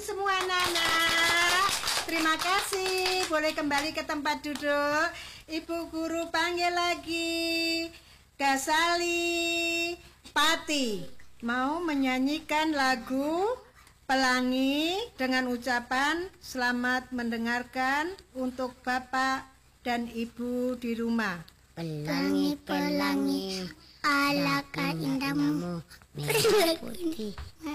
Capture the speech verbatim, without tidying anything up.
semua anak-anak. Terima kasih. Boleh kembali ke tempat duduk. Ibu guru panggil lagi Gasali Pati mau menyanyikan lagu Pelangi dengan ucapan selamat mendengarkan untuk Bapak dan Ibu di rumah. Pelangi, pelangi, alangkah indahmu, merah putih.